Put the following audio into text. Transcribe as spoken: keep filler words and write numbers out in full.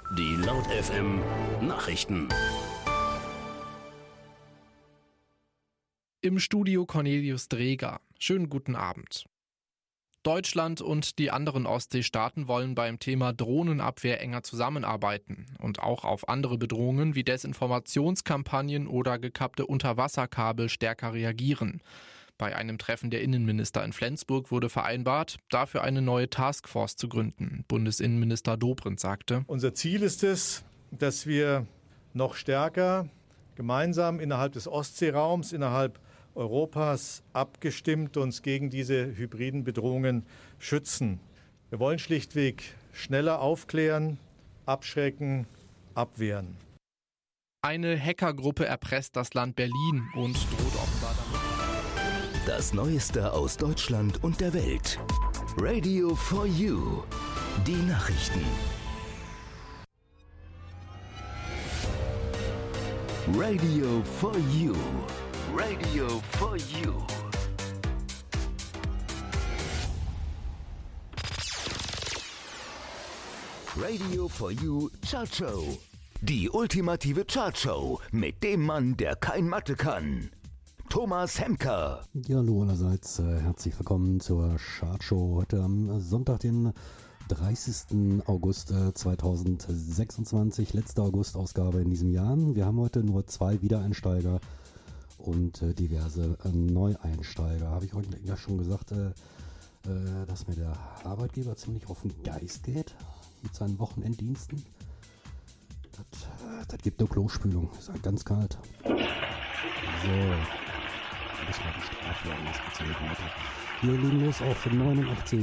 Die Laut F M Nachrichten. Im Studio Cornelius Dreger. Schönen guten Abend. Deutschland und die anderen Ostseestaaten wollen beim Thema Drohnenabwehr enger zusammenarbeiten und auch auf andere Bedrohungen wie Desinformationskampagnen oder gekappte Unterwasserkabel stärker reagieren. Bei einem Treffen der Innenminister in Flensburg wurde vereinbart, dafür eine neue Taskforce zu gründen. Bundesinnenminister Dobrindt sagte: Unser Ziel ist es, dass wir noch stärker gemeinsam innerhalb des Ostseeraums, innerhalb Europas abgestimmt uns gegen diese hybriden Bedrohungen schützen. Wir wollen schlichtweg schneller aufklären, abschrecken, abwehren. Eine Hackergruppe erpresst das Land Berlin und droht offenbar damit. Das Neueste aus Deutschland und der Welt. Radio for You. Die Nachrichten. Radio for You. Radio for You. Radio for You Chartshow. Die ultimative Chartshow mit dem Mann, der kein Mathe kann. Thomas Hemker. Ja, hallo allerseits. Äh, herzlich willkommen zur Chartshow heute am Sonntag, den dreißigsten August äh, zweitausendsechsundzwanzig. Letzte August-Ausgabe in diesem Jahr. Wir haben heute nur zwei Wiedereinsteiger und äh, diverse äh, Neueinsteiger. Habe ich heute ja schon gesagt, äh, äh, dass mir der Arbeitgeber ziemlich auf den Geist geht mit seinen Wochenenddiensten. Das, äh, das gibt eine Klospülung. Ist halt ganz kalt. So. Das war die Straflage, das erzähle ich heute. Wir legen los auf neunundachtzig.